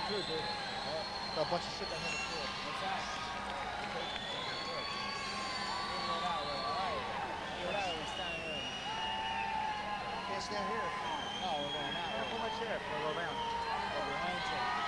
Good, dude. Got a bunch of shit down here on the floor. What's that? Figure it out, alright. Figure it out, we're standing here. Can't stand here. No, we're going out. Pull my chair before I go around. Go behind you.